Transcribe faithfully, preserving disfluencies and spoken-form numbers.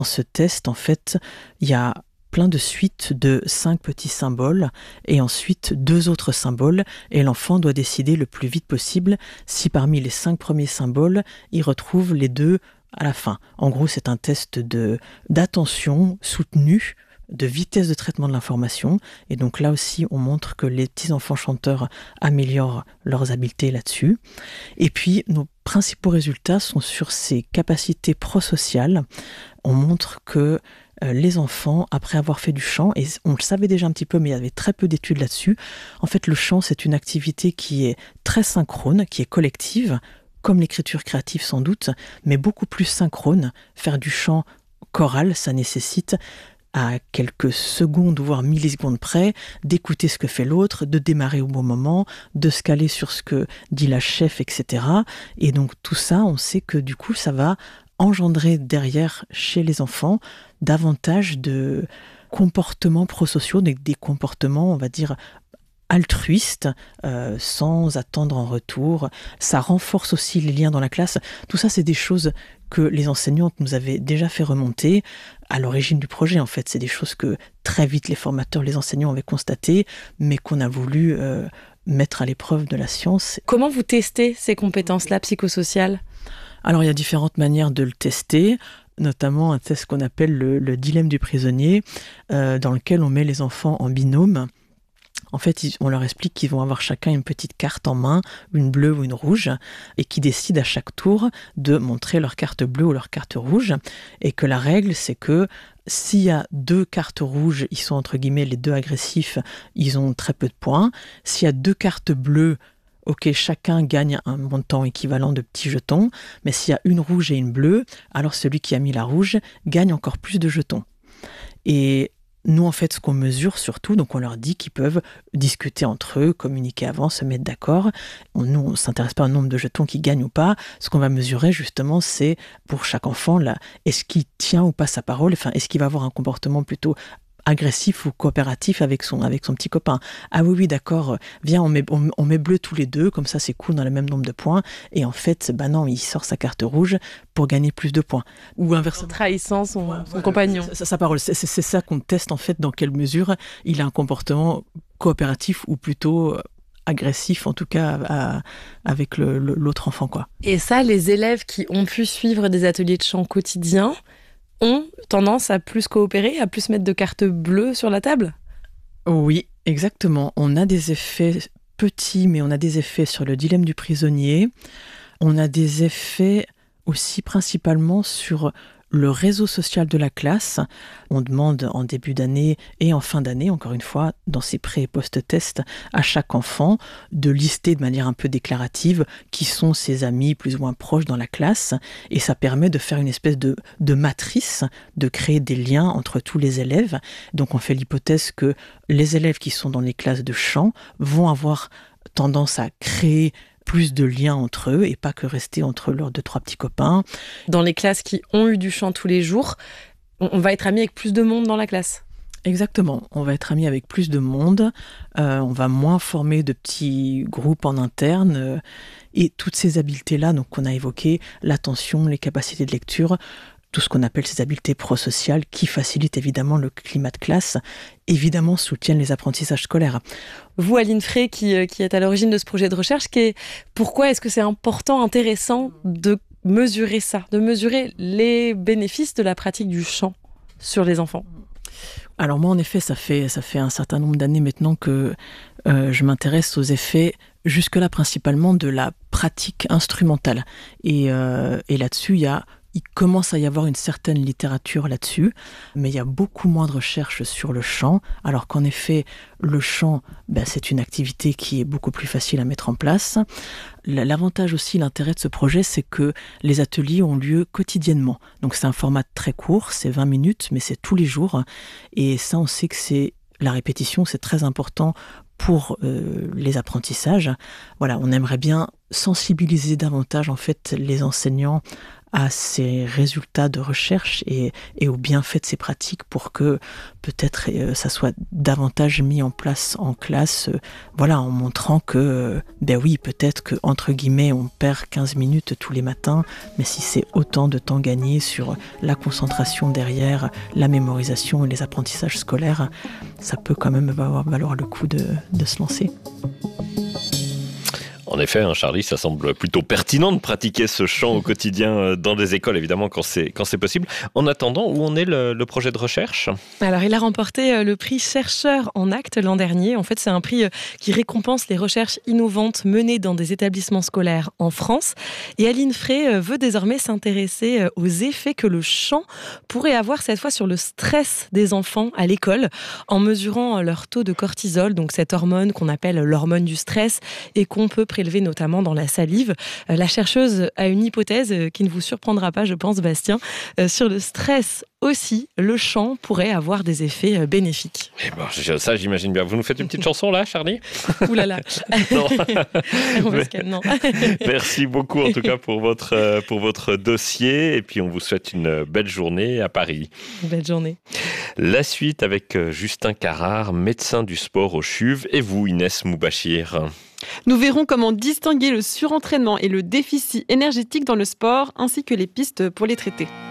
Dans ce test, en fait, il y a plein de suites de cinq petits symboles et ensuite deux autres symboles, et l'enfant doit décider le plus vite possible si parmi les cinq premiers symboles, il retrouve les deux à la fin. En gros, c'est un test de, d'attention soutenue, de vitesse de traitement de l'information, et donc là aussi on montre que les petits enfants chanteurs améliorent leurs habiletés là-dessus. Et puis nos principaux résultats sont sur ces capacités prosociales. On montre que euh, les enfants, après avoir fait du chant, et on le savait déjà un petit peu, mais il y avait très peu d'études là-dessus, en fait le chant c'est une activité qui est très synchrone, qui est collective, comme l'écriture créative sans doute, mais beaucoup plus synchrone. Faire du chant choral, ça nécessite à quelques secondes, voire millisecondes près, d'écouter ce que fait l'autre, de démarrer au bon moment, de se caler sur ce que dit la chef, et cetera. Et donc tout ça, on sait que du coup, ça va engendrer derrière, chez les enfants, davantage de comportements prosociaux, des, des comportements, on va dire, altruiste, euh, sans attendre en retour. Ça renforce aussi les liens dans la classe. Tout ça, c'est des choses que les enseignantes nous avaient déjà fait remonter à l'origine du projet. En fait, c'est des choses que très vite les formateurs, les enseignants avaient constatées, mais qu'on a voulu euh, mettre à l'épreuve de la science. Comment vous testez ces compétences-là psychosociales ? Alors, il y a différentes manières de le tester, notamment un test qu'on appelle le, le dilemme du prisonnier, euh, dans lequel on met les enfants en binôme. En fait, on leur explique qu'ils vont avoir chacun une petite carte en main, une bleue ou une rouge, et qui décident à chaque tour de montrer leur carte bleue ou leur carte rouge, et que la règle, c'est que s'il y a deux cartes rouges, ils sont entre guillemets les deux agressifs, ils ont très peu de points. S'il y a deux cartes bleues, ok, chacun gagne un montant équivalent de petits jetons, mais s'il y a une rouge et une bleue, alors celui qui a mis la rouge gagne encore plus de jetons. Et nous, en fait, ce qu'on mesure surtout, donc on leur dit qu'ils peuvent discuter entre eux, communiquer avant, se mettre d'accord. On, nous, on ne s'intéresse pas au nombre de jetons qui gagnent ou pas. Ce qu'on va mesurer, justement, c'est pour chaque enfant, là, est-ce qu'il tient ou pas sa parole, enfin, est-ce qu'il va avoir un comportement plutôt agressif ou coopératif avec son, avec son petit copain. Ah oui, oui, d'accord, viens, on met, on, on met bleu tous les deux, comme ça c'est cool, dans le même nombre de points. Et en fait, bah non, il sort sa carte rouge pour gagner plus de points. Ou inversement. Trahissant son, Ouais, son voilà, compagnon. Sa, sa parole, c'est, c'est, c'est ça qu'on teste en fait, dans quelle mesure il a un comportement coopératif ou plutôt agressif, en tout cas à, avec le, le, l'autre enfant, quoi. Et ça, les élèves qui ont pu suivre des ateliers de chant quotidiens ont tendance à plus coopérer, à plus mettre de cartes bleues sur la table ? Oui, exactement. On a des effets petits, mais on a des effets sur le dilemme du prisonnier. On a des effets aussi principalement sur le réseau social de la classe. On demande en début d'année et en fin d'année, encore une fois, dans ces pré- et post-tests, à chaque enfant de lister de manière un peu déclarative qui sont ses amis plus ou moins proches dans la classe. Et ça permet de faire une espèce de, de matrice, de créer des liens entre tous les élèves. Donc on fait l'hypothèse que les élèves qui sont dans les classes de chant vont avoir tendance à créer plus de liens entre eux et pas que rester entre leurs deux, trois petits copains. Dans les classes qui ont eu du chant tous les jours, on va être amis avec plus de monde dans la classe. Exactement, on va être amis avec plus de monde, euh, on va moins former de petits groupes en interne, euh, et toutes ces habiletés-là, donc qu'on a évoquées, l'attention, les capacités de lecture, tout ce qu'on appelle ces habiletés prosociales qui facilitent évidemment le climat de classe, évidemment soutiennent les apprentissages scolaires. Vous, Aline Frey, qui, qui êtes à l'origine de ce projet de recherche, qui est, pourquoi est-ce que c'est important, intéressant de mesurer ça, de mesurer les bénéfices de la pratique du chant sur les enfants ? Alors moi, en effet, ça fait, ça fait un certain nombre d'années maintenant que euh, je m'intéresse aux effets, jusque-là principalement, de la pratique instrumentale. Et, euh, et là-dessus, il y a Il commence à y avoir une certaine littérature là-dessus, mais il y a beaucoup moins de recherches sur le chant, alors qu'en effet, le chant, ben, c'est une activité qui est beaucoup plus facile à mettre en place. L'avantage aussi, l'intérêt de ce projet, c'est que les ateliers ont lieu quotidiennement. Donc c'est un format très court, c'est vingt minutes, mais c'est tous les jours. Et ça, on sait que c'est la répétition, c'est très important pour euh, les apprentissages. Voilà, on aimerait bien sensibiliser davantage en fait les enseignants à ces résultats de recherche et, et aux bienfaits de ces pratiques pour que peut-être euh, ça soit davantage mis en place en classe, euh, voilà, en montrant que, euh, ben oui, peut-être que, entre guillemets, on perd quinze minutes tous les matins, mais si c'est autant de temps gagné sur la concentration derrière, la mémorisation et les apprentissages scolaires, ça peut quand même valoir, valoir le coup de, de se lancer. En effet, hein, Charlie, ça semble plutôt pertinent de pratiquer ce chant au quotidien dans des écoles, évidemment, quand c'est, quand c'est possible. En attendant, où en est le, le projet de recherche ? Alors, il a remporté le prix Chercheur en acte l'an dernier. En fait, c'est un prix qui récompense les recherches innovantes menées dans des établissements scolaires en France. Et Aline Frey veut désormais s'intéresser aux effets que le chant pourrait avoir cette fois sur le stress des enfants à l'école, en mesurant leur taux de cortisol, donc cette hormone qu'on appelle l'hormone du stress et qu'on peut prélever notamment dans la salive. La chercheuse a une hypothèse qui ne vous surprendra pas, je pense, Bastien. Sur le stress aussi, le chant pourrait avoir des effets bénéfiques. Et bon, ça, j'imagine bien. Vous nous faites une petite chanson là, Charlie ? Ouh là là. Non. On va se calmer, non. Merci beaucoup en tout cas pour votre, pour votre dossier et puis on vous souhaite une belle journée à Paris. Une belle journée. La suite avec Justin Carrard, médecin du sport au C H U V, et vous, Inès Moubachir. Nous verrons comment distinguer le surentraînement et le déficit énergétique dans le sport, ainsi que les pistes pour les traiter.